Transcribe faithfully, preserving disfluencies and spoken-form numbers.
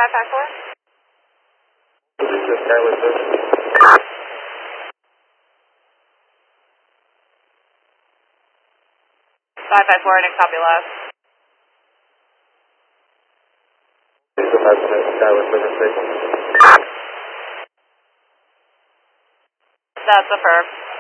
five five four. This is Skyway Service. five five four, and copy last. This is five five Skyway Service Station. That's affirmed.